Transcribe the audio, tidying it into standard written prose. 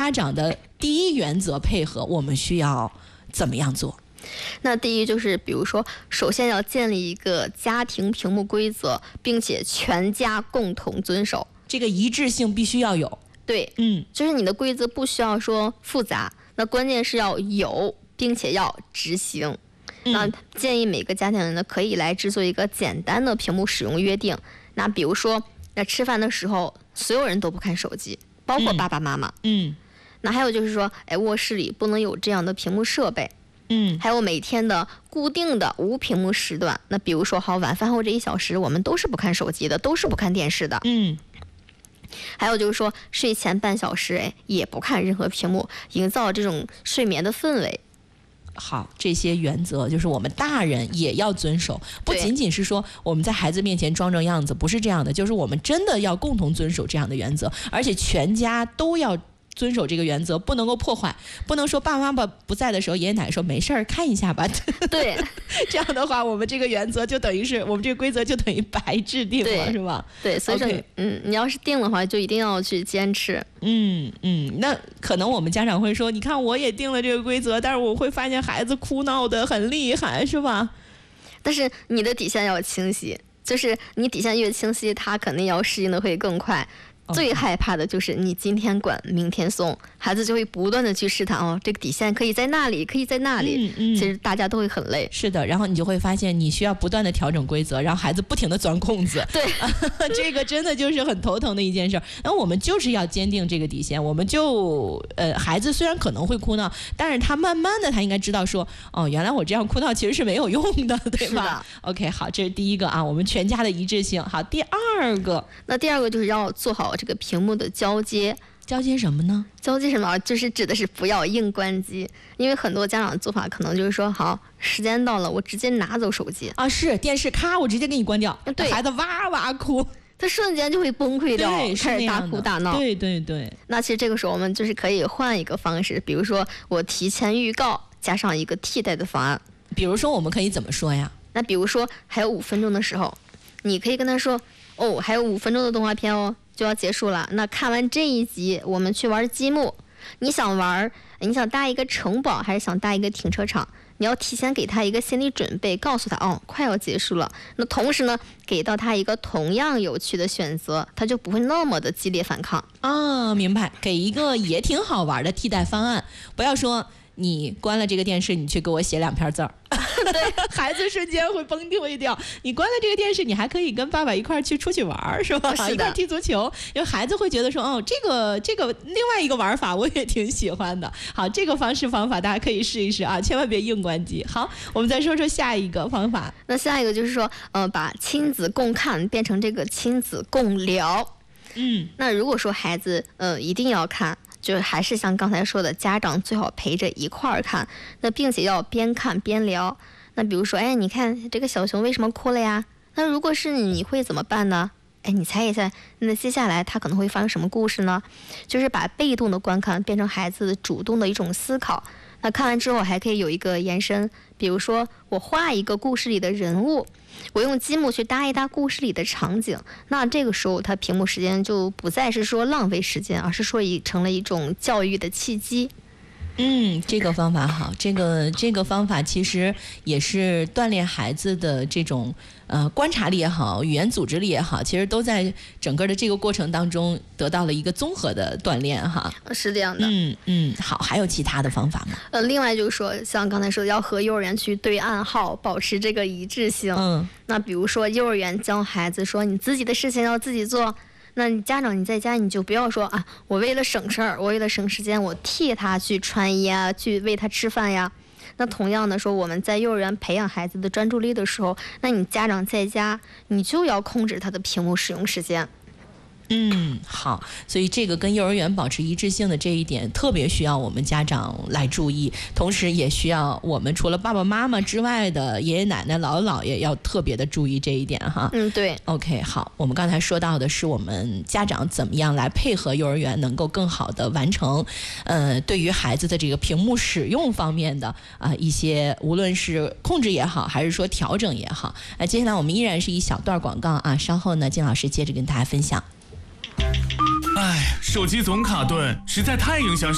家长的第一原则配合，我们需要怎么样做？ 那第一就是比如说首先要建立一个家庭屏幕规则，并且全家共同遵守， 这个一致性必须要有。 对，就是你的规则不需要说复杂，那关键是要有并且要执行。那建议每个家庭呢可以来制作一个简单的屏幕使用约定。那比如说那吃饭的时候所有人都不看手机，包括爸爸妈妈。那还有就是说卧室里不能有这样的屏幕设备。还有每天的固定的无屏幕时段，那比如说好晚饭后这1小时我们都是不看手机的，都是不看电视的。还有就是说睡前半小时也不看任何屏幕，营造这种睡眠的氛围。 好，这些原则就是我们大人也要遵守，不仅仅是说我们在孩子面前装装样子，不是这样的，就是我们真的要共同遵守这样的原则，而且全家都要遵守这个原则，不能够破坏，不能说爸爸妈妈不在的时候，爷爷奶奶说没事儿看一下吧。 对， 这样的话，我们这个原则就等于是我们这个规则就等于白制定了，是吧？ 对，所以说你要是定的话，就一定要去坚持。 那可能我们家长会说，你看我也定了这个规则，但是我会发现孩子哭闹的很厉害，是吧？ 但是你的底线要清晰，就是你底线越清晰，他肯定要适应的会更快。最害怕的就是你今天管明天松，孩子就会不断的去试探这个底线可以在那里，可以在那里。其实大家都会很累。 是的，然后你就会发现你需要不断的调整规则，让孩子不停的钻空子。 对， 这个真的就是很头疼的一件事。那我们就是要坚定这个底线，我们就孩子虽然可能会哭闹，但是他慢慢的他应该知道说，原来我这样哭闹其实是没有用的，对吧？OK， 好，这是第一个啊，我们全家的一致性。好，第二个就是要做好这个屏幕的交接。 交接什么呢？ 交接什么？就是指的是不要硬关机，因为很多家长做法可能就是说，好，时间到了，我直接拿走手机啊， 是电视咔，我直接给你关掉， 对， 孩子哇哇哭， 他瞬间就会崩溃掉，开始大哭大闹。 对。 那其实这个时候我们就是可以换一个方式，比如说我提前预告，加上一个替代的方案。 比如说我们可以怎么说呀？ 那比如说还有5分钟的时候，你可以跟他说，还有5分钟的动画片就要结束了，那看完这一集我们去玩积木。你想搭一个城堡还是想搭一个停车场？你要提前给他一个心理准备，告诉他快要结束了。那同时呢，给到他一个同样有趣的选择，他就不会那么的激烈反抗。 明白，给一个也挺好玩的替代方案，不要说你关了这个电视，你去给我写2篇字儿。对，孩子瞬间会崩溃掉。你关了这个电视，你还可以跟爸爸一块去出去玩，是吧？一块踢足球，因为孩子会觉得说，这个另外一个玩法我也挺喜欢的。好，这个方法大家可以试一试啊，千万别硬关机。好，我们再说说下一个方法。 那下一个就是说，把亲子共看变成这个亲子共聊。那如果说孩子一定要看，就是还是像刚才说的，家长最好陪着一块儿看，那并且要边看边聊。那比如说，你看这个小熊为什么哭了呀？那如果是你会怎么办呢？你猜一猜，那接下来他可能会发生什么故事呢？就是把被动的观看变成孩子主动的一种思考。那看完之后还可以有一个延伸，比如说我画一个故事里的人物，我用积木去搭一搭故事里的场景，那这个时候他屏幕时间就不再是说浪费时间，而是说成了一种教育的契机。 这个方法好，这个方法其实也是锻炼孩子的这种观察力也好，语言组织力也好，其实都在整个的这个过程当中得到了一个综合的锻炼哈。 是这样的。 好，还有其他的方法吗？ 另外就是说，像刚才说的，要和幼儿园去对暗号，保持这个一致性。那比如说幼儿园教孩子说，你自己的事情要自己做。那你家长你在家你就不要说我为了省事儿，我为了省时间，我替他去穿衣啊，去喂他吃饭呀。那同样的说，我们在幼儿园培养孩子的专注力的时候，那你家长在家你就要控制他的屏幕使用时间。 好，所以这个跟幼儿园保持一致性的这一点特别需要我们家长来注意，同时也需要我们除了爸爸妈妈之外的爷爷奶奶姥姥姥爷要特别的注意这一点哈。 对。 OK， 好，我们刚才说到的是我们家长怎么样来配合幼儿园能够更好的完成对于孩子的这个屏幕使用方面的一些无论是控制也好还是说调整也好。接下来我们依然是一小段广告稍后呢金老师接着跟大家分享。 手机总卡顿，实在太影响